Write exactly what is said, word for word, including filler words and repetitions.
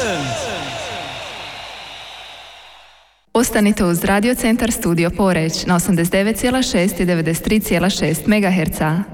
Ostanite uz Radio Centar Studio Poreč na osamdeset devet zarez šest i devedeset tri zarez šest megaherca.